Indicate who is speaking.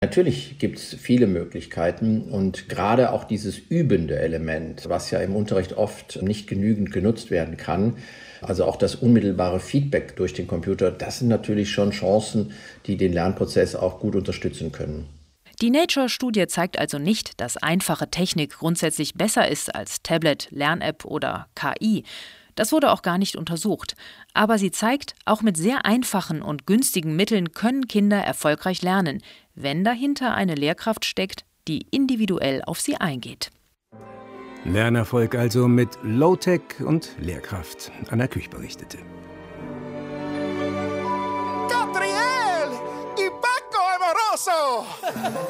Speaker 1: Natürlich gibt es viele Möglichkeiten und gerade auch dieses übende Element, was ja im Unterricht oft nicht genügend genutzt werden kann, also auch das unmittelbare Feedback durch den Computer, das sind natürlich schon Chancen, die den Lernprozess auch gut unterstützen können.
Speaker 2: Die Nature-Studie zeigt also nicht, dass einfache Technik grundsätzlich besser ist als Tablet, Lern-App oder KI. Das wurde auch gar nicht untersucht. Aber sie zeigt, auch mit sehr einfachen und günstigen Mitteln können Kinder erfolgreich lernen, wenn dahinter eine Lehrkraft steckt, die individuell auf sie eingeht.
Speaker 3: Lernerfolg also mit Low-Tech und Lehrkraft. Anna Küch berichtete.
Speaker 4: Catriel y Paco Amoroso.